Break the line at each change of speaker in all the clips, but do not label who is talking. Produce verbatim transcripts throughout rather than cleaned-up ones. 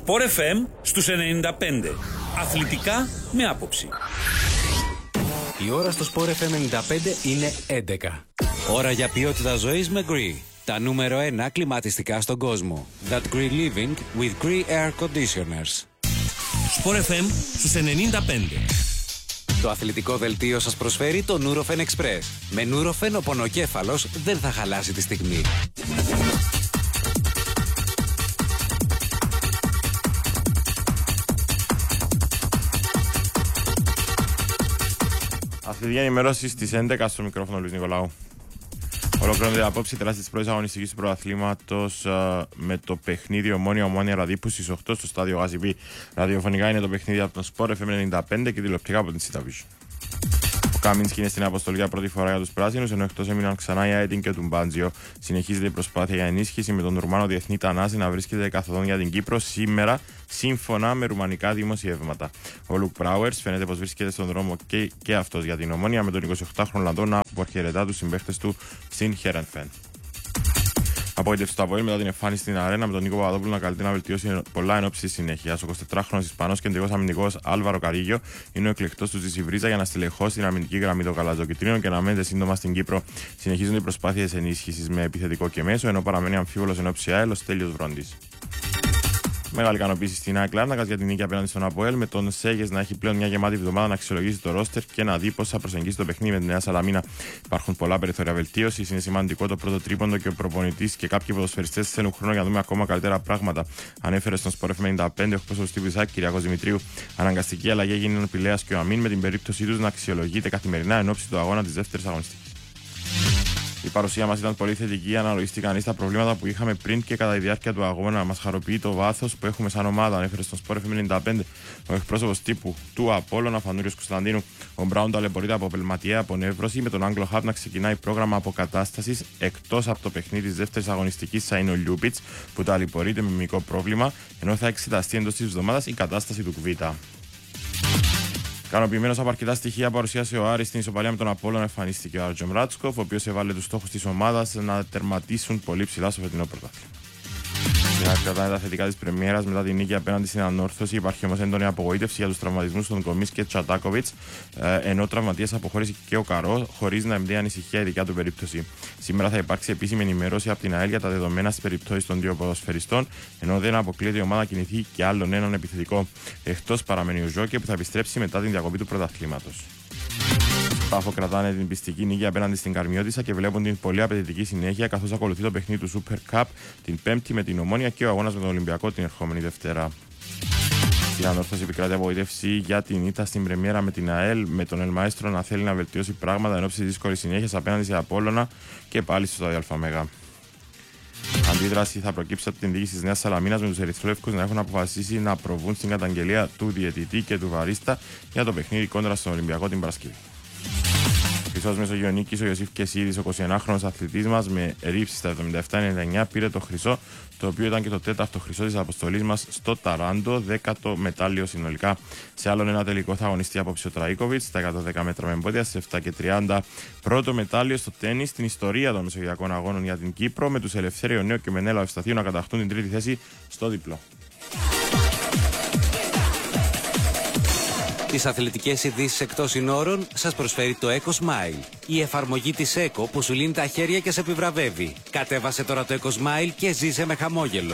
Sport εφ εμ στους ενενήντα πέντε. Αθλητικά με άποψη.
Η ώρα στο Sport εφ εμ ενενήντα πέντε είναι έντεκα. Ώρα για ποιότητα ζωής με Gree. Τα νούμερο ένα κλιματιστικά στον κόσμο. That Gree Living with Gree Air Conditioners.
Sport εφ εμ στους ενενήντα πέντε.
Το αθλητικό δελτίο σας προσφέρει το Nurofen Express. Με Nurofen ο πονοκέφαλος δεν θα χαλάσει τη στιγμή.
Αθλητική ενημέρωση στις έντεκα στο μικρόφωνο Λουίς Νικολάου. Ολοκληρώνεται απόψη η τεράστια της πρώτης αγωνιστικής του πρωταθλήματος uh, με το παιχνίδι Ομόνια Ομόνια Ραδίππου στις οκτώ στο στάδιο Γάζιπι. Ραδιοφωνικά είναι το παιχνίδι από τον Sport εφ εμ ενενήντα πέντε και τηλεοπτικά από την Σιταβίσου. Ο Καμίνσκι είναι στην αποστολή για πρώτη φορά για τους πράσινους, ενώ εκτός έμειναν ξανά η Αίτιν και ο Τουμπάντζιο. Συνεχίζεται η προσπάθεια για ενίσχυση με τον Ρουμάνο διεθνή Τανάση να βρίσκεται καθοδόν για την Κύπρο σήμερα, σύμφωνα με ρουμανικά δημοσιεύματα. Ο Λουκ Μπράουερς φαίνεται πως βρίσκεται στον δρόμο και, και αυτός για την Ομόνια, με τον εικοσιοκτάχρονο Ολλανδό να αποχαιρετά τους συμπαίχτες του στην Χέρενφεν. Απογοήτευση του Αποέλ μετά την εμφάνιση στην αρένα, με τον Νίκο Παπαδόπουλο να καλείται να βελτιώσει πολλά εν ώψη της συνέχειας. Ο εικοσιτετράχρονος Ισπανός κεντρικός αμυντικός Άλβαρο Καρίγιο είναι ο εκλεκτός του στη Βρίζα για να στελεχώσει την αμυντική γραμμή των Καλατζοκυτρίνων και να μένεται σύντομα στην Κύπρο. Συνεχίζονται οι προσπάθειες ενίσχυσης με επιθετικό και μέσο, ενώ παραμένει αμφίβολος εν ώψη ΑΕΛ ο Στέλιος Βρόντης. Μεγάλη ικανοποίηση στην ΑΕΚ Λάρνακας για την νίκη απέναντι στον Αποέλ, με τον Σέγες να έχει πλέον μια γεμάτη εβδομάδα να αξιολογήσει το ρόστερ και να δει πώς θα προσεγγίσει το παιχνίδι με τη Νέα Σαλαμίνα. Υπάρχουν πολλά περιθώρια βελτίωσης, είναι σημαντικό το πρώτο τρίποντο και ο προπονητής και κάποιοι ποδοσφαιριστές θέλουν χρόνο για να δούμε ακόμα καλύτερα πράγματα. Ανέφερε στον Sport εφ εμ ενενήντα πέντε ο εκπρόσωπος του Ισάκ, Κυριάκος Δημητρίου. Αναγκαστική αλλαγή έγινε ο Πηλέας και ο Αμίν, με την περίπτωσή τους να αξιολογείται καθημερινά εν ώψη του αγώνα της δεύτερης αγωνιστικής. Η παρουσία μας ήταν πολύ θετική, αναλογιστεί κανείς τα προβλήματα που είχαμε πριν και κατά τη διάρκεια του αγώνα. Μας χαροποιεί το βάθος που έχουμε σαν ομάδα, ανέφερε στον Sport εφ εμ ενενήντα πέντε ο εκπρόσωπος τύπου του Απόλλωνα, Φανούριος Κωνσταντίνου. Ο Μπράουν ταλαιπωρείται από πελματιαία απονεύρωση, με τον Άγγλο Χаб να ξεκινάει πρόγραμμα αποκατάστασης. Εκτός από το παιχνίδι της δεύτερης αγωνιστικής θα είναι ο Λιούπιτς, που ταλαιπωρείται με μικρό πρόβλημα, ενώ θα εξεταστεί εντός της εβδομάδας η κατάσταση του Κβίτα. Ικανοποιημένος από αρκετά στοιχεία παρουσίασε ο Άρης στην ισοπαλία με τον Απόλλωνα, εμφανίστηκε ο Άρτζομ Ράτσκοφ, ο οποίος έβαλε τους στόχους της ομάδας να τερματίσουν πολύ ψηλά στο φετινό πρωτάθλημα. Κρατάνε τα θετικά της πρεμιέρας μετά την νίκη απέναντι στην Ανόρθωση. Υπάρχει όμως έντονη απογοήτευση για τους τραυματισμούς των Κομίς και Τσατάκοβιτς, ενώ τραυματίας αποχώρησε και ο Καρό, χωρίς να εμπνέει ανησυχία η δικιά του περίπτωση. Σήμερα θα υπάρξει επίσημη ενημέρωση από την ΑΕΛ για τα δεδομένα στις περιπτώσεις των δύο ποδοσφαιριστών, ενώ δεν αποκλείεται η ομάδα να κινηθεί και άλλον έναν επιθετικό. Εκτός παραμένει ο Ζόκε, που θα επιστρέψει μετά την διακοπή του πρωταθλήματος. Πάφο κρατάνε την πιστική νίκη απέναντι στην Καρμιώτισσα και βλέπουν την πολύ απαιτητική συνέχεια, καθώς ακολουθεί το παιχνίδι του Super Cup την Πέμπτη με την Ομόνια και ο αγώνας με τον Ολυμπιακό την ερχόμενη Δευτέρα. Στην Ανόρθωση επικρατεί απογοήτευση για την ήττα στην πρεμιέρα με την ΑΕΛ, με τον Ελμαέστρο να θέλει να βελτιώσει πράγματα εν ώψη της δύσκολης συνέχειας απέναντι σε Απόλλωνα και πάλι στο στάδιο ΑΜΕΓΑ. Αντίδραση θα προκύψει από την διοίκηση της Νέας Σαλαμίνας, με τους ερυθρόλευκους να έχουν αποφασίσει να προβούν στην καταγγελία του διαιτητή και του βαρίστα για το παιχνίδι κόντρα στον Ολυμπιακό την Παρασκευή. Χρυσός Μεσογειονίκης, ο Ιωσήφ Κεσίδης, ο εικοσιενάχρονος αθλητής μας, με ρήψη στα εβδομήντα επτά ενενήντα εννιά, πήρε το χρυσό, το οποίο ήταν και το τέταρτο χρυσό της αποστολής μας στο Ταράντο, δέκατο μετάλλιο συνολικά. Σε άλλον ένα τελικό θα αγωνιστεί απόψε ο Τραίκοβιτς στα εκατόν δέκα μέτρα με εμπόδια, στις επτά και τριάντα. Πρώτο μετάλλιο στο τένις στην ιστορία των Μεσογειακών Αγώνων για την Κύπρο, με τους Ελευθέριο Νέο και Μενέλα Ευσταθίου να κατακτούν την τρίτη θέση στο διπλό.
Τις αθλητικές ειδήσεις εκτός συνόρων σας προσφέρει το EcoSmile, η εφαρμογή της Eco που σου λύνει τα χέρια και σε επιβραβεύει. Κατέβασε τώρα το EcoSmile και ζήσε με χαμόγελο.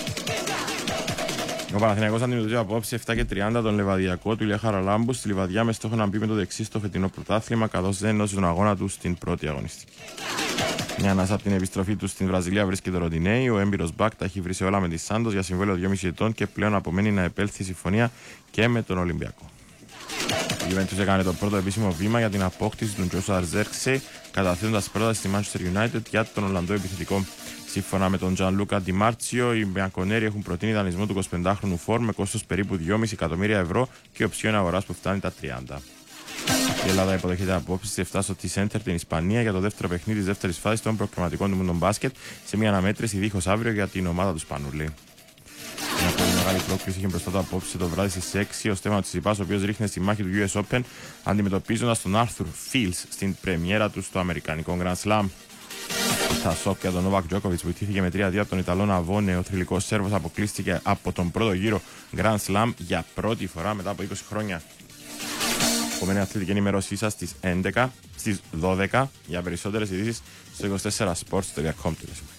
Ο Παναθηναϊκός αντιμετωπίζει απόψε επτά και τριάντα τον Λεβαδιακό του Ηλία Χαραλάμπου στη Λιβαδιά, με στόχο να μπει με το δεξί στο φετινό πρωτάθλημα, καθώς δεν ενώσει τον αγώνα του στην πρώτη αγωνιστική. Μια ανάσα από την επιστροφή του στην Βραζιλία βρίσκεται ο Ροντινέη. Ο έμπειρος Μπακ τα έχει βρει σε όλα με τη Σάντος για συμβόλαιο δυόμισι ετών και πλέον απομένει να επέλθει η συμφωνία και με τον Ολυμπιακό. Η Juventus έκανε το πρώτο επίσημο βήμα για την απόκτηση του Τζόσουα Ζέρξε, καταθέτοντας πρόταση στη Manchester United για τον Ολλανδό επιθετικό. Σύμφωνα με τον Τζανλούκα Ντιμάρτσιο, οι Μπιανκονέροι έχουν προτείνει δανεισμό του εικοσιπεντάχρονου φορ με κόστος περίπου δυόμισι εκατομμύρια ευρώ και οψιόν αγοράς που φτάνει τα τριάντα. Η Ελλάδα υποδέχεται απόψη στις επτά στο T-Center την Ισπανία για το δεύτερο παιχνίδι της δεύτερης φάσης των προκριματικών του Μουντον Μπάσκετ, σε μια αναμέτρηση δίχως αύριο για την ομάδα του Σπανούλη. Μια πολύ μεγάλη πρόκληση είχε μπροστά του απόψε το βράδυ στις έξι ο Στέφανος Τσιτσιπάς, ο οποίος ρίχνει στη μάχη του γιου ες Open, αντιμετωπίζοντας τον Arthur Fields στην πρεμιέρα του στο αμερικανικό Grand Slam. στα σοκ για τον Νόβακ Τζόκοβιτς που ιτήθηκε με τρία δύο από τον Ιταλό Ναβόνε. Ο θρυλικός Σέρβος αποκλείστηκε από τον πρώτο γύρο Grand Slam για πρώτη φορά μετά από είκοσι χρόνια. Επόμενη αθλητική ενημέρωσή σας στις έντεκα, στις δώδεκα για περισσότερες ειδήσεις στο είκοσι τέσσερα σπορτς τελεία κομ.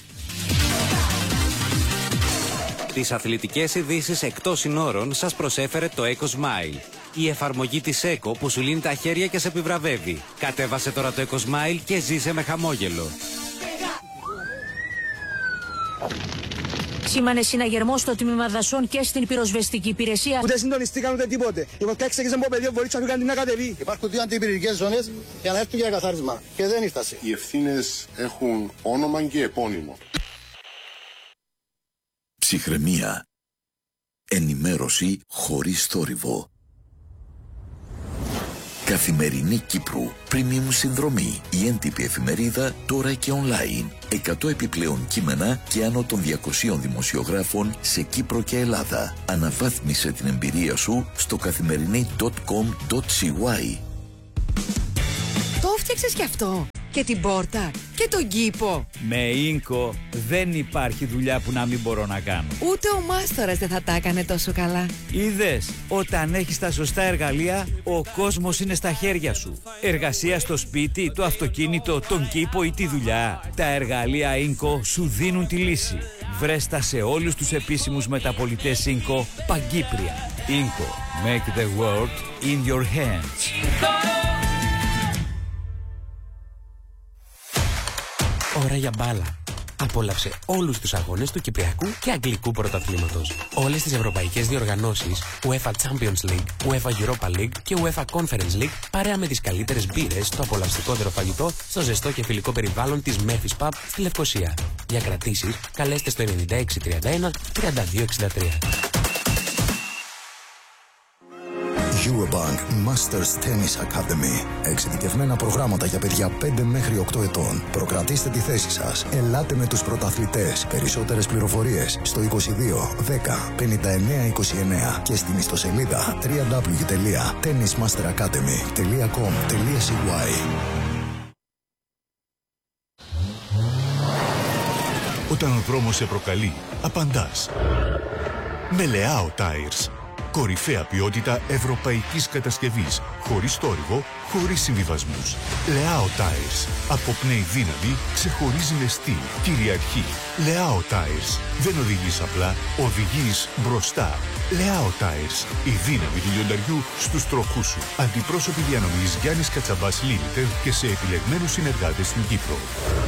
Τις αθλητικές ειδήσεις εκτός συνόρων σας προσέφερε το EcoSmile. Η εφαρμογή της Eco που σου λύνει τα χέρια και σε επιβραβεύει. Κατέβασε τώρα το EcoSmile και ζήσε με χαμόγελο.
Σήμανε συναγερμό στο τμήμα δασών και στην πυροσβεστική υπηρεσία.
Ούτε συντονιστήκαν ούτε τίποτε. Η βολκά έξεγε από πεδίο βολίτσα να κάνει να κατεβεί.
Υπάρχουν δύο αντιπυρηνικές ζώνες για να έρθουν για καθάρισμα. Και δεν ήρθασε.
Οι ευθύνες έχουν όνομα και επώνυμο.
Ψυχραιμία. Ενημέρωση χωρίς θόρυβο. Καθημερινή Κύπρου. Premium συνδρομή. Η έντυπη εφημερίδα τώρα και online. εκατό επιπλέον κείμενα και άνω των διακοσίων δημοσιογράφων σε Κύπρο και Ελλάδα. Αναβάθμισε την εμπειρία σου στο καθημερινή τελεία κομ τελεία σι γουάι.
Το φτιάξες κι αυτό. Και την πόρτα. Και τον κήπο.
Με Ίνκο δεν υπάρχει δουλειά που να μην μπορώ να κάνω.
Ούτε ο μάστορας δεν θα τα έκανε τόσο καλά.
Είδες, όταν έχεις τα σωστά εργαλεία, ο κόσμος είναι στα χέρια σου. Εργασία στο σπίτι, το αυτοκίνητο, τον κήπο ή τη δουλειά. Τα εργαλεία Ίνκο σου δίνουν τη λύση. Βρες τα σε όλους τους επίσημους μεταπολιτές Ίνκο παγκύπρια. Ίνκο. Make the world in your hands.
Ώρα για μπάλα. Απόλαυσε όλους τους αγώνες του Κυπριακού και Αγγλικού Πρωταθλήματος. Όλες τις ευρωπαϊκές διοργανώσεις, UEFA Champions League, UEFA Europa League και UEFA Conference League, παρέα με τις καλύτερες μπύρες, το απολαυστικότερο φαγητό, στο ζεστό και φιλικό περιβάλλον της Memphis Pub στη Λευκοσία. Για κρατήσεις, καλέστε στο ενενήντα έξι τριάντα ένα τριάντα δύο εξήντα τρία.
Eurobank Masters Tennis Academy. Εξειδικευμένα προγράμματα για παιδιά πέντε μέχρι οκτώ ετών. Προκρατήστε τη θέση σας. Ελάτε με τους πρωταθλητές. Περισσότερες πληροφορίες στο είκοσι δύο δέκα πενήντα εννέα είκοσι εννέα και στην ιστοσελίδα double-u double-u double-u τελεία tennis master academy τελεία com τελεία σι γουάι.
Όταν ο δρόμος σε προκαλεί, απαντάς. Με Λεάο Tires. Κορυφαία ποιότητα ευρωπαϊκής κατασκευής. Χωρίς θόρυβο, χωρίς συμβιβασμούς. Λεάο Tires. Αποπνέει δύναμη, ξεχωρίζει με στυλ. Κυριαρχεί. Λεάο Tires. Δεν οδηγείς απλά, οδηγείς μπροστά. Λεάο Tires. Η δύναμη του λιονταριού στους τροχούς σου. Αντιπρόσωποι διανομής Γιάννης Κατσαμπάς Limited και σε επιλεγμένους συνεργάτες στην Κύπρο.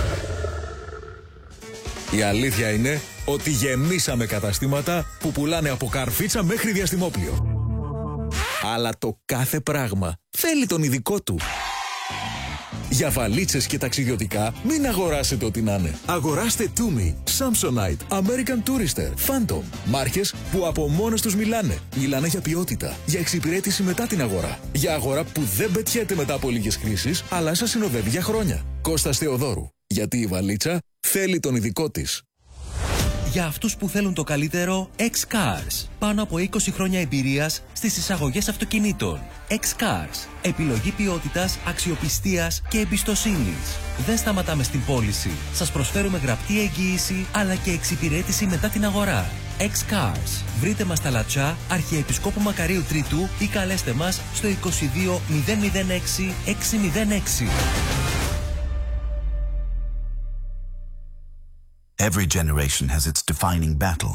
Η αλήθεια είναι ότι γεμίσαμε καταστήματα που πουλάνε από καρφίτσα μέχρι διαστημόπλιο. Αλλά το κάθε πράγμα θέλει τον ειδικό του. Για βαλίτσες και ταξιδιωτικά μην αγοράσετε ό,τι να είναι. Αγοράστε Tumi, Samsonite, American Tourister, Phantom. Μάρκες που από μόνες τους μιλάνε. Μιλάνε για ποιότητα, για εξυπηρέτηση μετά την αγορά. Για αγορά που δεν πετιέται μετά από λίγες χρήσεις, αλλά σας συνοδεύει για χρόνια. Κώστας Θεοδόρου. Γιατί η βαλίτσα θέλει τον ειδικό της.
Για αυτούς που θέλουν το καλύτερο, X-Cars. Πάνω από είκοσι χρόνια εμπειρίας στις εισαγωγές αυτοκινήτων. X-Cars. Επιλογή ποιότητας, αξιοπιστίας και εμπιστοσύνης. Δεν σταματάμε στην πώληση. Σας προσφέρουμε γραπτή εγγύηση αλλά και εξυπηρέτηση μετά την αγορά. X-Cars. Βρείτε μας στα Λατσά, Αρχιεπισκόπου Μακαρίου Τρίτου ή καλέστε μας στο είκοσι δύο μηδέν μηδέν έξι έξι μηδέν έξι.
Every generation has its defining battle.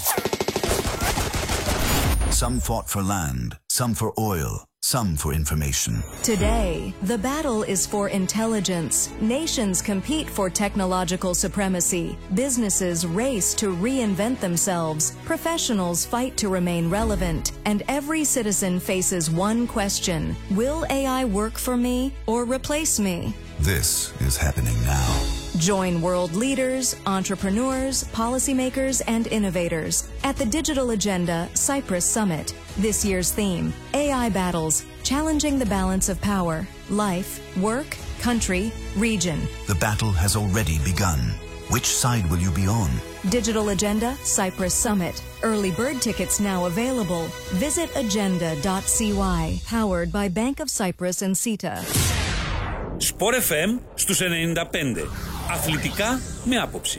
Some fought for land, some for oil, some for information.
Today, the battle is for intelligence. Nations compete for technological supremacy. Businesses race to reinvent themselves. Professionals fight to remain relevant. And every citizen faces one question. Will A I work for me or replace me?
This is happening now.
Join world leaders, entrepreneurs, policymakers, and innovators at the Digital Agenda Cyprus Summit. This year's theme, A I Battles, Challenging the Balance of Power, Life, Work, Country, Region.
The battle has already begun. Which side will you be on?
Digital Agenda Cyprus Summit. Early bird tickets now available. Visit agenda dot c y. Powered by Bank of Cyprus and C E T A.
Sport εφ εμ στους ενενήντα πέντε. Αθλητικά με άποψη.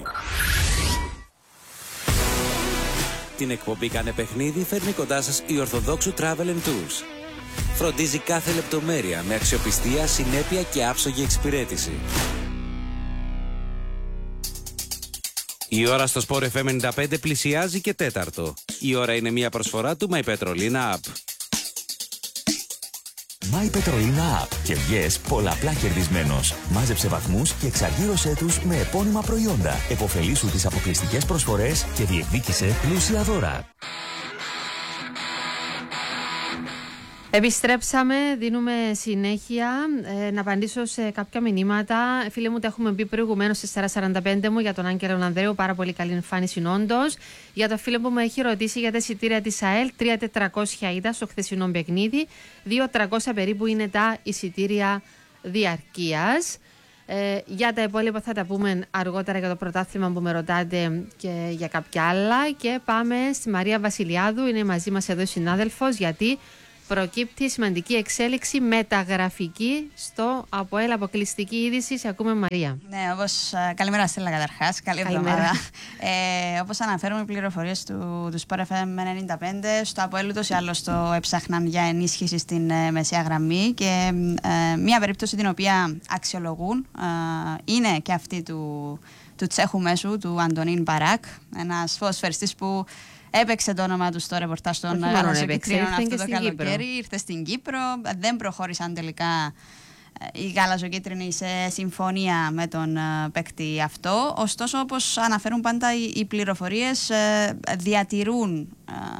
Την εκπομπή Κάνε Παιχνίδι φέρνει κοντά σας η Ορθοδόξου Travel and Tours. Φροντίζει κάθε λεπτομέρεια με αξιοπιστία, συνέπεια και άψογη εξυπηρέτηση. Η ώρα στο Sport εφ εμ ενενήντα πέντε πλησιάζει και τέταρτο. Η ώρα είναι μια προσφορά του My Petrolina App.
My Petrolina App και βγες πολλαπλά κερδισμένος. Μάζεψε βαθμούς και εξαργύρωσέ τους με επώνυμα προϊόντα. Εποφελήσου τις αποκλειστικές προσφορές και διεκδίκησε πλούσια δώρα.
Επιστρέψαμε, δίνουμε συνέχεια. Ε, να απαντήσω σε κάποια μηνύματα. Φίλε μου, τα έχουμε πει προηγουμένως στις τέσσερα σαράντα πέντε μου για τον Άγγελο Ανδρέου. Πάρα πολύ καλή εμφάνιση, όντως. Για το φίλο που μου έχει ρωτήσει για τα εισιτήρια της ΑΕΛ, τρία χιλιάδες τετρακόσια είδα στο χθεσινό παιχνίδι. δύο χιλιάδες τριακόσια περίπου είναι τα εισιτήρια διαρκείας. Ε, για τα υπόλοιπα θα τα πούμε αργότερα για το πρωτάθλημα που με ρωτάτε και για κάποια άλλα. Και πάμε στη Μαρία Βασιλιάδου. Είναι μαζί μας εδώ η συνάδελφος, γιατί προκύπτει σημαντική εξέλιξη μεταγραφική στο ΑΠΟΕΛ. Αποκλειστική είδηση. Σε ακούμε, Μαρία.
Ναι, όπως. Καλημέρα, Στέλλα, καταρχάς. Καλή εβδομάδα. Ε, όπως αναφέρουμε οι πληροφορίες του, του Sport εφ εμ ενενήντα πέντε, στο ΑΠΟΕΛ ούτως ή άλλως το έψαχναν για ενίσχυση στην ε, μεσαία γραμμή. Και ε, μία περίπτωση την οποία αξιολογούν ε, είναι και αυτή του, του Τσέχου μέσου, του Αντωνίν Μπαράκ. Ένας ποδοσφαιριστής που έπαιξε το όνομα του στο ρεπορτάζ των Γαλαζοκίτρινων αυτό το καλοκαίρι. Ήρθε στην Κύπρο. Δεν προχώρησαν τελικά οι Γαλαζοκίτρινοι σε συμφωνία με τον παίκτη αυτό. Ωστόσο, όπως αναφέρουν πάντα οι, οι πληροφορίες, διατηρούν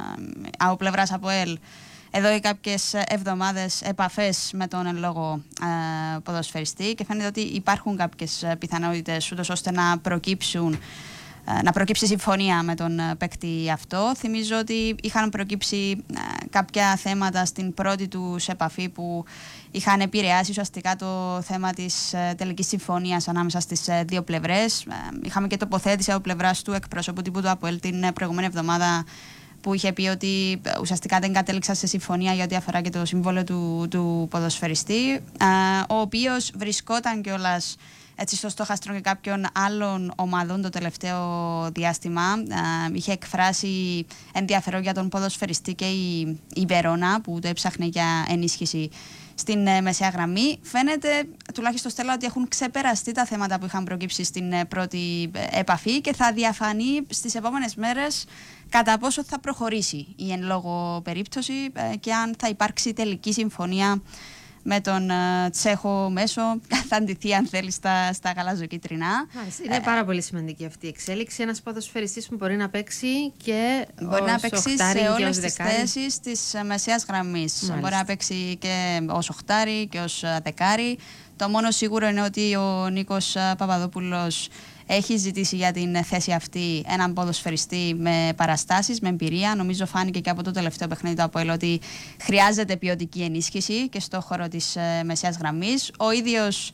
από πλευράς ΑΠΟΕΛ εδώ οι κάποιες εβδομάδες επαφές με τον εν λόγω ποδοσφαιριστή και φαίνεται ότι υπάρχουν κάποιες πιθανότητες ούτως ώστε να προκύψουν να προκύψει συμφωνία με τον παίκτη αυτό. Θυμίζω ότι είχαν προκύψει κάποια θέματα στην πρώτη του επαφή που είχαν επηρεάσει ουσιαστικά το θέμα της τελικής συμφωνίας ανάμεσα στις δύο πλευρές. Είχαμε και τοποθέτηση από πλευράς του εκπρόσωπου τύπου του ΑΠΟΕΛ την προηγούμενη εβδομάδα, που είχε πει ότι ουσιαστικά δεν κατέληξαν σε συμφωνία για ό,τι αφορά και το συμβόλαιο του, του ποδοσφαιριστή, ο οποίος βρισκόταν κιόλας έτσι στο στόχαστρο και κάποιων άλλων ομάδων το τελευταίο διάστημα. Ε, είχε εκφράσει ενδιαφέρον για τον ποδοσφαιριστή και η, η Βερόνα, που το έψαχνε για ενίσχυση στην ε, μεσαία γραμμή. Φαίνεται, τουλάχιστον Στέλλα, ότι έχουν ξεπεραστεί τα θέματα που είχαν προκύψει στην ε, πρώτη ε, επαφή και θα διαφανεί στις επόμενες μέρες κατά πόσο θα προχωρήσει η εν λόγω περίπτωση ε, και αν θα υπάρξει τελική συμφωνία με τον uh, Τσέχο μέσο, θα αντιθεί αν θέλει στα, στα γαλαζοκίτρινα.
Είναι ε, πάρα πολύ σημαντική αυτή η εξέλιξη. Ένας ποδοσφαιριστής που μπορεί να παίξει και
μπορεί να παίξει σε όλες τις θέσεις της μεσαίας γραμμής. Μπορεί να παίξει και ως οχτάρι και ως δεκάρι. Το μόνο σίγουρο είναι ότι ο Νίκος Παπαδόπουλος έχει ζητήσει για την θέση αυτή έναν ποδοσφαιριστή με παραστάσεις, με εμπειρία. Νομίζω φάνηκε και από το τελευταίο παιχνίδι του ΑΠΟΕΛ ότι χρειάζεται ποιοτική ενίσχυση και στο χώρο της ε, μεσαίας γραμμής. Ο ίδιος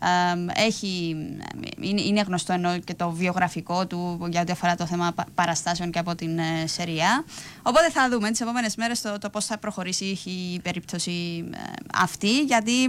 ε, έχει, είναι, είναι γνωστό ενώ και το βιογραφικό του για ό,τι αφορά το θέμα παραστάσεων και από την ε, Σεριά. Οπότε θα δούμε τις επόμενες μέρες το, το πώς θα προχωρήσει η περίπτωση ε, αυτή, γιατί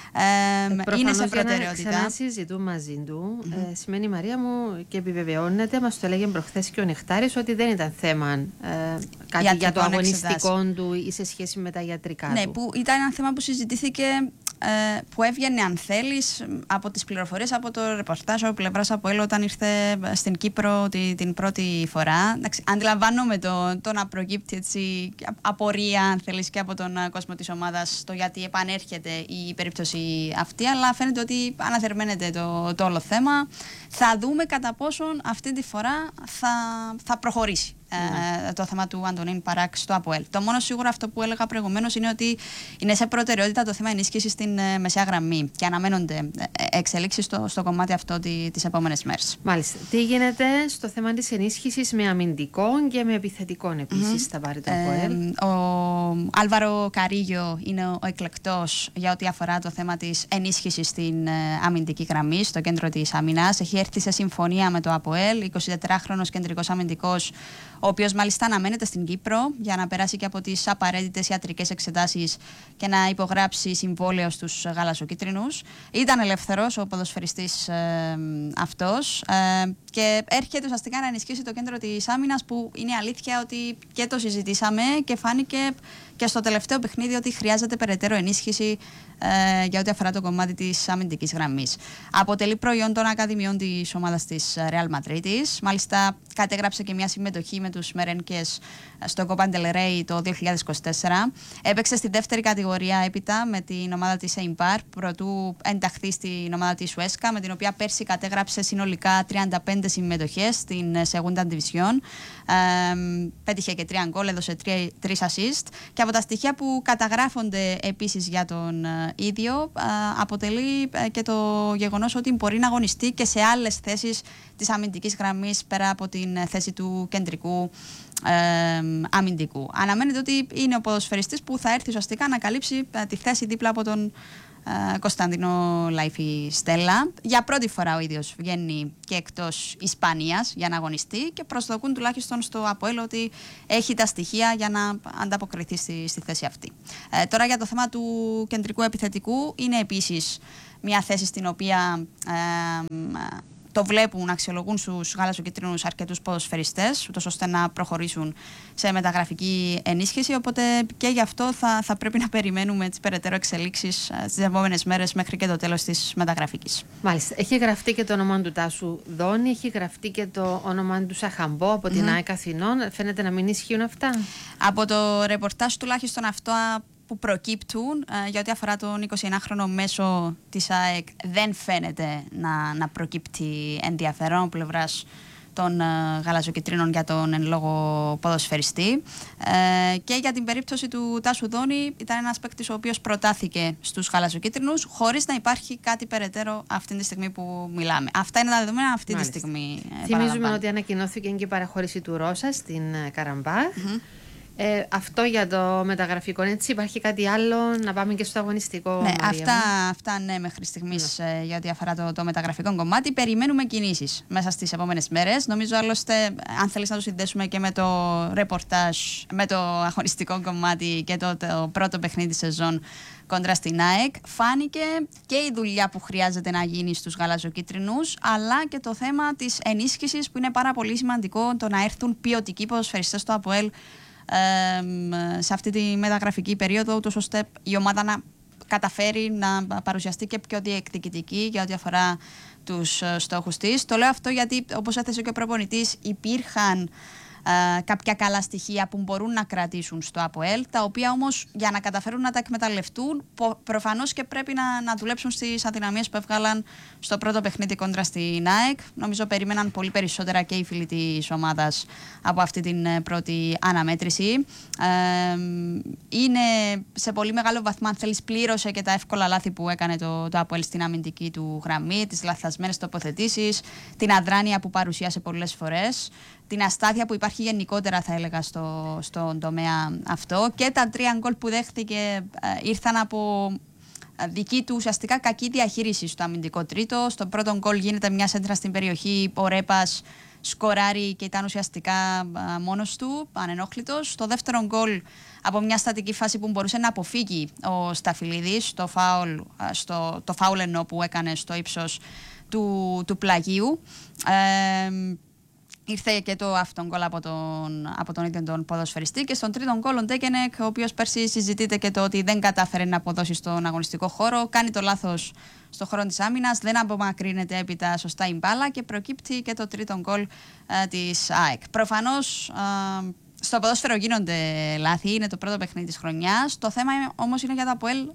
ε, είναι σε προτεραιότητα.
Ξανά συζητούν μαζί του.
Mm-hmm.
Ε, σημαίνει, Μαρία μου, και επιβεβαιώνεται, μας το έλεγε προχθές και ο Νεκτάρης, ότι δεν ήταν θέμα ε, κάτι για, για το αγωνιστικό εξετάσει του ή σε σχέση με τα ιατρικά
ναι,
του.
Που ήταν ένα θέμα που συζητήθηκε, ε, που έβγαινε, αν θέλεις, από τις πληροφορίες, από το ρεπορτάζ από πλευράς ΑΠΟΕΛ όταν ήρθε στην Κύπρο τη, την πρώτη φορά. Εντάξει, αντιλαμβάνομαι το, το να προκύπτει έτσι απορία, αν θέλεις, και από τον κόσμο της ομάδας το γιατί επανέρχεται η περίπτωση αυτή, αλλά φαίνεται ότι αναθερμαίνεται το, το όλο θέμα. Θα δούμε κατά πόσον αυτή τη φορά θα, θα προχωρήσει mm. ε, το θέμα του Αντωνίν Μπαράκ στο ΑΠΟΕΛ. Το μόνο σίγουρο, αυτό που έλεγα προηγουμένως, είναι ότι είναι σε προτεραιότητα το θέμα ενίσχυση στην ε, μεσαία γραμμή και αναμένονται ε, εξελίξεις στο, στο κομμάτι αυτό τι, τις επόμενες μέρες.
Μάλιστα. Τι γίνεται στο θέμα της ενίσχυσης με αμυντικών και με επιθετικών επίσης, mm-hmm. θα πάρει το ΑΠΟΕΛ?
Ε, ο Άλβαρο Καρίγιο είναι ο εκλεκτός για ό,τι αφορά το θέμα της ενίσχυσης στην ε, αμυντική γραμμή, στο κέντρο της άμυνας. Έχει έρθει σε συμφωνία με το ΑΠΟΕΛ, εικοσιτετράχρονος κεντρικός αμυντικός, ο οποίος μάλιστα αναμένεται στην Κύπρο για να περάσει και από τις απαραίτητες ιατρικές εξετάσεις και να υπογράψει συμβόλαιο στους γαλαζοκίτρινους. Ήταν ελεύθερος ο ποδοσφαιριστής ε, αυτός ε, και έρχεται ουσιαστικά να ενισχύσει το κέντρο της άμυνας, που είναι αλήθεια ότι και το συζητήσαμε και φάνηκε και στο τελευταίο παιχνίδι ότι χρειάζεται περαιτέρω ενίσχυση ε, για ό,τι αφορά το κομμάτι της αμυντικής γραμμής. Αποτελεί προϊόν των ακαδημιών της ομάδας της Real Madrid. Μάλιστα κατέγραψε και μια συμμετοχή με τους Μερένκες στο Copa del Rey το δύο χιλιάδες είκοσι τέσσερα. Έπαιξε στη δεύτερη κατηγορία έπειτα με την ομάδα της Eibar, προτού ενταχθεί στην ομάδα της Huesca, με την οποία πέρσι κατέγραψε συνολικά τριάντα πέντε συμμετοχές στην Segunda División. Ε, πέτυχε και τρία γκολ, έδωσε τρία assist. Και από τα στοιχεία που καταγράφονται επίσης για τον ε, ίδιο, ε, αποτελεί ε, και το γεγονός ότι μπορεί να αγωνιστεί και σε άλλες θέσεις της αμυντικής γραμμής πέρα από την θέση του κεντρικού ε, αμυντικού. Αναμένεται ότι είναι ο ποδοσφαιριστής που θα έρθει ουσιαστικά να καλύψει ε, τη θέση δίπλα από τον ε, Κωνσταντίνο Λαϊφή Στέλλα. Για πρώτη φορά ο ίδιος βγαίνει και εκτός Ισπανίας για να αγωνιστεί και προσδοκούν τουλάχιστον στο ΑΠΟΕΛ ότι έχει τα στοιχεία για να ανταποκριθεί στη, στη θέση αυτή. Ε, τώρα για το θέμα του κεντρικού επιθετικού, είναι επίσης μια θέση στην οποία ε, το βλέπουν να αξιολογούν στους γαλαζοκίτρινους αρκετούς ποδοσφαιριστές, ούτως ώστε να προχωρήσουν σε μεταγραφική ενίσχυση. Οπότε και γι' αυτό θα, θα πρέπει να περιμένουμε τις περαιτέρω εξελίξεις στις επόμενες μέρες μέχρι και το τέλος της μεταγραφικής.
Μάλιστα. Έχει γραφτεί και το όνομα του Τάσου Δόνη, έχει γραφτεί και το όνομα του Σαχαμπό από την mm. ΑΕΚ Αθηνών. Φαίνεται να μην ισχύουν αυτά.
Από το ρεπορτάζ τουλάχιστον αυτό που προκύπτουν ε, για ό,τι αφορά τον εικοσιενάχρονο μέσο της ΑΕΚ, δεν φαίνεται να, να προκύπτει ενδιαφέρον πλευράς των ε, γαλαζοκυτρίνων για τον εν λόγω ποδοσφαιριστή. Ε, και για την περίπτωση του Τάσου Δόνη, ήταν ένας παίκτης ο οποίος προτάθηκε στους γαλαζοκίτρινους χωρίς να υπάρχει κάτι περαιτέρω αυτή τη στιγμή που μιλάμε. Αυτά είναι τα δεδομένα αυτή Μάλιστα. τη στιγμή. Ε,
Θυμίζουμε ότι ανακοινώθηκε και η παραχώρηση του Ρώσα στην Καραμπάχ. Mm-hmm. Ε, αυτό για το μεταγραφικό, έτσι. Υπάρχει κάτι άλλο, να πάμε και στο αγωνιστικό?
Ναι, αυτά, αυτά ναι, μέχρι στιγμής ναι. ε, για ό,τι αφορά το, το μεταγραφικό κομμάτι. Περιμένουμε κινήσεις μέσα στις επόμενες μέρες. Νομίζω άλλωστε, αν θέλεις να το συνδέσουμε και με το ρεπορτάζ, με το αγωνιστικό κομμάτι και το, το πρώτο παιχνίδι της σεζόν κόντρα στην ΑΕΚ, φάνηκε και η δουλειά που χρειάζεται να γίνει στους γαλαζοκίτρινους, αλλά και το θέμα της ενίσχυσης, που είναι πάρα πολύ σημαντικό, το να έρθουν ποιοτικοί ποδοσφαιριστές στο ΑΠΟΕΛ σε αυτή τη μεταγραφική περίοδο, ούτως ώστε η ομάδα να καταφέρει να παρουσιαστεί και πιο διεκδικητική για ό,τι αφορά τους στόχους της. Το λέω αυτό γιατί, όπως έθεσε και ο προπονητής, υπήρχαν Uh, κάποια καλά στοιχεία που μπορούν να κρατήσουν στο ΑΠΟΕΛ, τα οποία όμως για να καταφέρουν να τα εκμεταλλευτούν, προφανώς και πρέπει να, να δουλέψουν στις αδυναμίες που έβγαλαν στο πρώτο παιχνίδι κόντρα στην ΑΕΚ. Νομίζω περίμεναν πολύ περισσότερα και οι φίλοι της ομάδας από αυτή την πρώτη αναμέτρηση. Uh, είναι σε πολύ μεγάλο βαθμό, αν θέλεις, πλήρωσε και τα εύκολα λάθη που έκανε το, το ΑΠΟΕΛ στην αμυντική του γραμμή, τις λαθασμένες τοποθετήσεις, την αδράνεια που παρουσίασε πολλές φορές, την αστάθεια που υπάρχει γενικότερα, θα έλεγα, στο, στον τομέα αυτό, και τα τρία γκολ που δέχτηκε ε, ήρθαν από ε, δική του ουσιαστικά κακή διαχείριση στο αμυντικό τρίτο. Στο πρώτο γκολ γίνεται μια σέντρα στην περιοχή, ο Ρέπας σκοράρει και ήταν ουσιαστικά ε, μόνος του, ανενόχλητος. Στο δεύτερο γκολ, από μια στατική φάση που μπορούσε να αποφύγει ο Σταφυλίδης, το φάουλ, ε, στο, το φάουλ ενώ που έκανε στο ύψος του, του πλαγίου. Ε, Ήρθε και το αυτόν γκολ από τον, από τον ίδιο τον ποδοσφαιριστή. Και στον τρίτον γκολ ο Ντέκενεκ, ο οποίος πέρσι συζητείται και το ότι δεν κατάφερε να αποδώσει στον αγωνιστικό χώρο, κάνει το λάθος στον χώρο της άμυνας, δεν απομακρύνεται έπειτα σωστά η μπάλα και προκύπτει και το τρίτον γκολ ε, της ΑΕΚ. Προφανώς ε, στο ποδόσφαιρο γίνονται λάθη, είναι το πρώτο παιχνίδι της χρονιάς. Το θέμα όμως είναι για το ΑΠΟΕΛ, ε,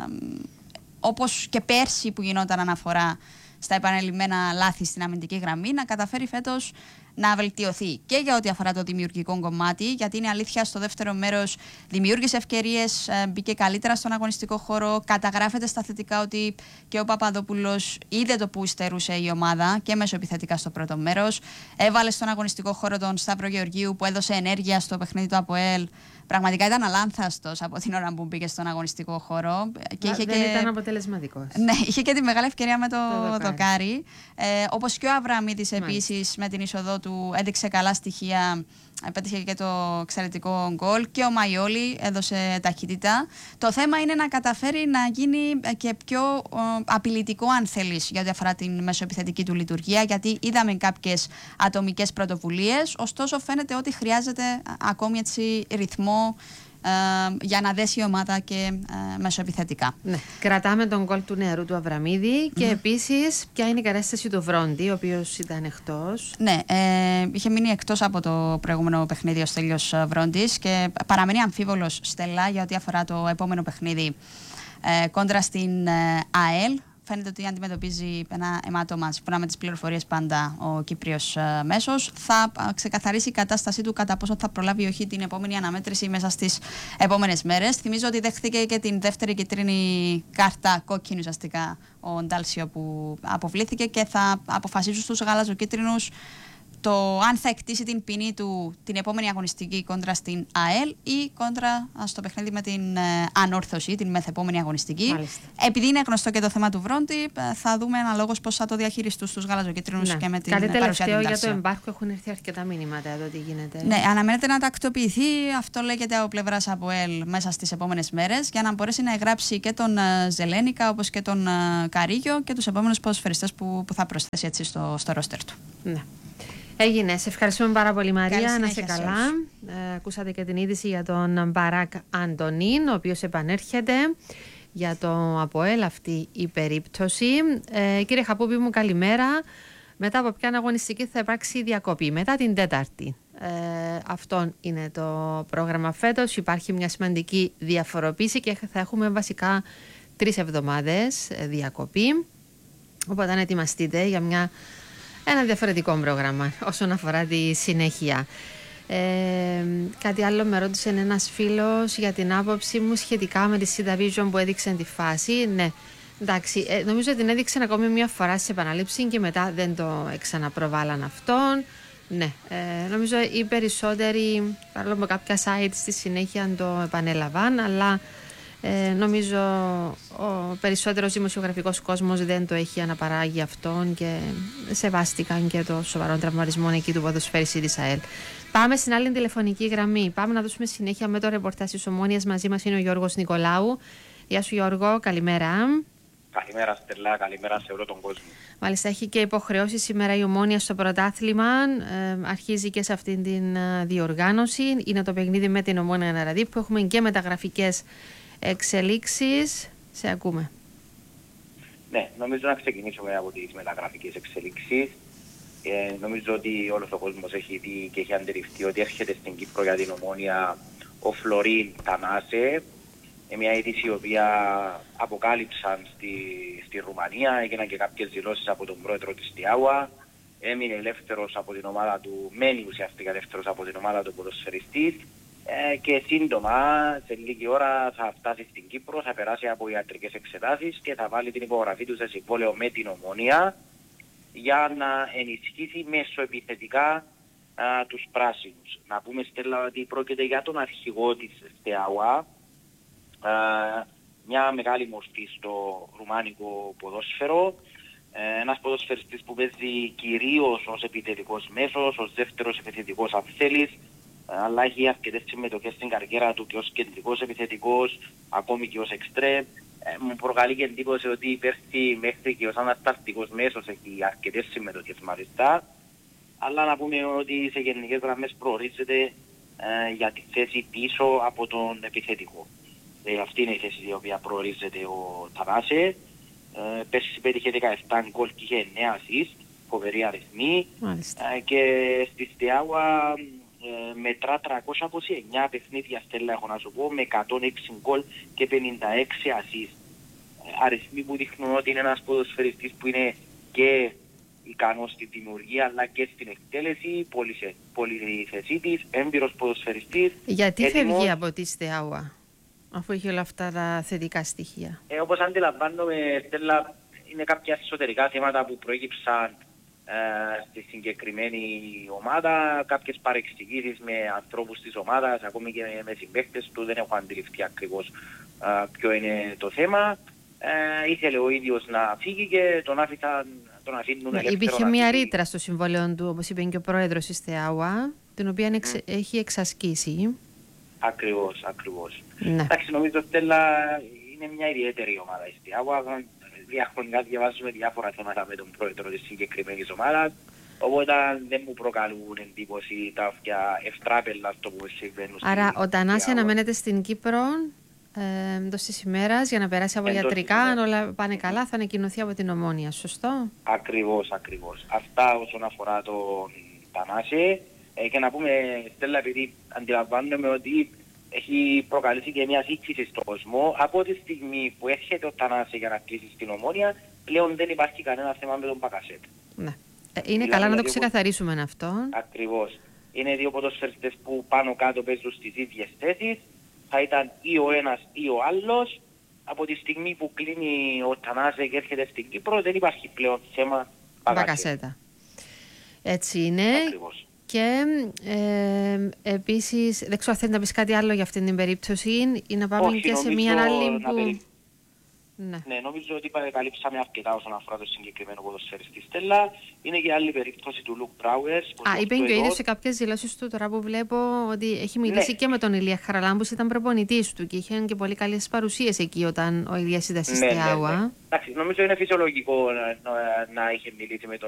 όπως και πέρσι που γινόταν αναφορά στα επανελειμμένα λάθη στην αμυντική γραμμή, να καταφέρει φέτος να βελτιωθεί και για ό,τι αφορά το δημιουργικό κομμάτι, γιατί είναι αλήθεια στο δεύτερο μέρος δημιούργησε ευκαιρίες, μπήκε καλύτερα στον αγωνιστικό χώρο. Καταγράφεται στα θετικά ότι και ο Παπαδόπουλος είδε το που υστερούσε η ομάδα και μέσω επιθετικά στο πρώτο μέρος. Έβαλε στον αγωνιστικό χώρο τον Σταύρο Γεωργίου, που έδωσε ενέργεια στο παιχνίδι του ΑΠΟΕΛ. Πραγματικά ήταν αλάνθαστος από την ώρα που μπήκε στον αγωνιστικό χώρο. Και είχε
δεν
και...
ήταν αποτελεσματικός.
Ναι, είχε και τη μεγάλη ευκαιρία με το, το δοκάρι. Ε, όπως και ο Αβραμίδης επίσης με την είσοδό του έδειξε καλά στοιχεία πέτυχε και το εξαιρετικό γκολ και ο Μαϊόλι έδωσε ταχύτητα. Το θέμα είναι να καταφέρει να γίνει και πιο απειλητικό, αν θέλεις, για ό,τι αφορά την μεσοεπιθετική του λειτουργία, γιατί είδαμε κάποιες ατομικές πρωτοβουλίες, ωστόσο φαίνεται ότι χρειάζεται ακόμη έτσι ρυθμό ε, για να δέσει η ομάδα και ε, μεσοεπιθετικά.
Ναι. Κρατάμε τον γκολ του νεαρού του Αβραμίδη και mm-hmm. επίσης ποια είναι η κατάσταση του Βρόντι, ο οποίος ήταν εκτός.
Ναι, ε, είχε μείνει εκτός από το προηγούμενο παιχνίδι ο Στέλιος Βρόντις και παραμένει αμφίβολος, Στέλλα, για ό,τι αφορά το επόμενο παιχνίδι ε, κόντρα στην ε, ΑΕΛ. Φαίνεται ότι αντιμετωπίζει ένα αιμάτωμα, σύμφωνα με τις πληροφορίες πάντα, ο Κύπριος ε, μέσος. Θα ε, ξεκαθαρίσει η κατάστασή του κατά πόσο θα προλάβει ή όχι την επόμενη αναμέτρηση μέσα στις επόμενες μέρες. Θυμίζω ότι δέχθηκε και την δεύτερη κίτρινη κάρτα, κόκκινη ουσιαστικά, ο Ντάλσιο, που αποβλήθηκε και θα αποφασίσουν στους γαλαζοκίτρινους το αν θα εκτίσει την ποινή του την επόμενη αγωνιστική κόντρα στην ΑΕΛ ή κόντρα στο παιχνίδι με την ε, ανόρθωση, την μεθεπόμενη αγωνιστική. Μάλιστα. Επειδή είναι γνωστό και το θέμα του Βρόντι, θα δούμε αναλόγως πώς θα το διαχειριστούν στους γαλαζοκίτρινους, ναι, και με την παρουσία του Ντάλσιο.
Κάτι τελευταίο για το εμπάρκο, έχουν έρθει αρκετά μηνύματα εδώ, τι γίνεται.
Ναι, αναμένεται να τακτοποιηθεί, αυτό λέγεται από πλευράς ΑΠΟΕΛ, μέσα στις επόμενες μέρες, για να μπορέσει να εγγράψει και τον uh, Ζελένικα, όπως και τον uh, Καρίγιο και τους επόμενους ποδοσφαιριστές που, που θα προσθέσει έτσι στο, στο ρόστερ του.
Ναι. Έγινε. Σε ευχαριστούμε πάρα πολύ, Μαρία. Να είσαι καλά. Ε, ακούσατε και την είδηση για τον Μπαράκ Αντωνίν, ο οποίος επανέρχεται για το ΑΠΟΕΛ, αυτή η περίπτωση. Ε, κύριε Χαπούπη μου, καλημέρα. Μετά από ποια αγωνιστική θα υπάρξει διακοπή? Μετά την Τέταρτη. Ε, αυτό είναι το πρόγραμμα φέτος. Υπάρχει μια σημαντική διαφοροποίηση και θα έχουμε βασικά τρεις εβδομάδες διακοπή. Οπότε αν ετοιμαστείτε για μια ένα διαφορετικό πρόγραμμα όσον αφορά τη συνέχεια. Ε, κάτι άλλο με ρώτησε ένας φίλος για την άποψη μου σχετικά με τη C-Division που έδειξε τη φάση. Ναι, εντάξει, ε, νομίζω ότι την έδειξε ακόμη μια φορά σε επαναλήψη και μετά δεν το ξαναπροβάλλαν αυτόν. Ναι, ε, νομίζω οι περισσότεροι, παρόλο που κάποια sites στη συνέχεια το επανέλαβαν, αλλά Ε, νομίζω ο περισσότερος δημοσιογραφικός κόσμος δεν το έχει αναπαράγει αυτόν και σεβάστηκαν και το σοβαρό τραυματισμό εκεί του ποδοσφαιριστή της ΑΕΛ. Πάμε στην άλλη τηλεφωνική γραμμή. Πάμε να δώσουμε συνέχεια με το ρεπορτάζ της Ομόνοιας. Μαζί μας είναι ο Γιώργος Νικολάου. Γεια σου, Γιώργο, καλημέρα.
Καλημέρα, Στέλλα, καλημέρα σε όλο τον κόσμο.
Μάλιστα, έχει και υποχρεώσει σήμερα η Ομόνοια στο πρωτάθλημα. Ε, αρχίζει και σε αυτήν την uh, διοργάνωση. Είναι το παιχνίδι με την Ομόνοια Ναραδί που έχουμε και μεταγραφικές εξελίξεις. Σε ακούμε.
Ναι, νομίζω να ξεκινήσουμε από τις μεταγραφικές εξελίξεις. Ε, νομίζω ότι όλος ο κόσμος έχει δει και έχει αντιληφθεί ότι έρχεται στην Κύπρο για την Ομόνοια ο Φλωρίν Θανάσε. Ε, μια είδηση η οποία αποκάλυψαν στη, στη Ρουμανία, έγιναν και κάποιες δηλώσεις από τον πρόεδρο της Στιάουα. Έμεινε ελεύθερος από την ομάδα του, μένει ουσιαστικά ελεύθερος από την ομάδα του ποδοσφαιριστής. Ε, και σύντομα, σε λίγη ώρα θα φτάσει στην Κύπρο, θα περάσει από ιατρικές εξετάσεις και θα βάλει την υπογραφή του σε συμβόλαιο με την Ομόνοια για να ενισχύσει μεσοεπιθετικά α, τους πράσινους. Να πούμε, Στέλλα, ότι πρόκειται για τον αρχηγό της Στεάουα, μια μεγάλη μορφή στο ρουμάνικο ποδόσφαιρο, ε, ένας ποδοσφαιριστής που παίζει κυρίως ως επιθετικός μέσος, ως δεύτερος επιθετικός αν θέλεις, αλλά έχει αρκετές συμμετοχές στην καριέρα του και ως κεντρικός επιθετικός, ακόμη και ως εξτρέμ. Ε, μου προκαλεί και εντύπωση ότι πέρσι μέχρι και ως ανασταλτικός μέσος έχει αρκετές συμμετοχές μάλιστα. Αλλά να πούμε ότι σε γενικές γραμμές προορίζεται ε, για τη θέση πίσω από τον επιθετικό. Ε, αυτή είναι η θέση η οποία προορίζεται ο Θανάσε. Ε, πέρσι πέτυχε δεκαεπτά γκολ και είχε εννέα assist, φοβερή αριθμή. Ε, και στη Στεάουα ε, μετρά τριακόσια είκοσι εννέα παιχνίδια, Στέλλα, έχω να σου πω, με εκατόν έξι γκολ και πενήντα έξι assist. Ε, αριθμοί που δείχνουν ότι είναι ένας ποδοσφαιριστής που είναι και ικανός στη δημιουργία αλλά και στην εκτέλεση, πολυθεσίτης, έμπειρος ποδοσφαιριστής.
Γιατί
έτοιμος...
φεύγει από τη Στεάουα, αφού έχει όλα αυτά τα θετικά στοιχεία?
Ε, όπως αντιλαμβάνομαι, Στέλλα, είναι κάποια εσωτερικά θέματα που προέκυψαν ε, στη συγκεκριμένη ομάδα, κάποιες παρεξηγήσεις με ανθρώπους της ομάδας, ακόμη και με συμπαίκτες του, δεν έχω αντιληφθεί ακριβώς ε, ποιο είναι το θέμα. Ε, ήθελε ο ίδιος να φύγει και τον άφησαν, τον αφήνουν ελεύθερο.
Υπήρχε μια ρήτρα στο συμβόλαιο του, όπως είπε και ο πρόεδρος της Στεάουα, την οποία εξ, mm. έχει εξασκήσει.
Ακριβώς, ακριβώς.
Ναι.
Εντάξει, νομίζω ότι Στέλλα είναι μια ιδιαίτερη ομάδα. Αγώ, διαχρονικά διαβάζουμε διάφορα θέματα με τον πρόεδρο της συγκεκριμένης ομάδας, οπότε δεν μου προκαλούν εντύπωση τα αυτιά ευτράπελα στο που συμβαίνουν.
Άρα ο Τανάση αναμένεται στην Κύπρο ε, εντός της ημέρας για να περάσει από
εντός
ιατρικά. Αν όλα πάνε καλά θα ανακοινωθεί από την Ομόνοια, σωστό?
Ακριβώς, ακριβώς. Αυτά όσον αφορά τον Τανάση. Ε, και να πούμε, Στέλλα, επειδή αντιλαμβάνομαι ότι έχει προκαλέσει και μια σύγχυση στον κόσμο, από τη στιγμή που έρχεται ο Τανάση για να κλείσει στην Ομόνοια, πλέον δεν υπάρχει κανένα θέμα με τον Μπακασέτ.
Ναι. Ε, είναι καλά να το ξεκαθαρίσουμε αυτό.
Ακριβώς. Είναι δύο ποδοσφαιριστές που πάνω κάτω παίζουν στις ίδιες θέσεις. Θα ήταν ή ο ένας ή ο άλλος. Από τη στιγμή που κλείνει ο Τανάση και έρχεται στην Κύπρο, δεν υπάρχει πλέον θέμα
Μπακασέτα. Έτσι είναι.
Ακριβώς.
Και ε, επίσης, δεν ξέρω αν θέλει να πεις κάτι άλλο για αυτήν την περίπτωση ή να πάμε
Όχι,
και σε μια άλλη που...
Περι...
Ναι.
ναι, νομίζω ότι παρακαλύψαμε αρκετά όσον αφορά το συγκεκριμένο ποδοσφαιριστή Στέλλα. Είναι και άλλη περίπτωση του Λουκ Μπράουερς.
Α, είπε και ο ίδιος σε κάποιες δηλώσεις του τώρα που βλέπω ότι έχει μιλήσει ναι. και με τον Ηλία Χαραλάμπου, ήταν προπονητής του και είχε και πολύ καλές παρουσίες εκεί όταν ο Ηλίας ήταν στη Στεάουα.
Ναι, ναι, ναι. Εντάξει, νομίζω είναι φυσιολογικό να, να, να είχε μιλήσει με τον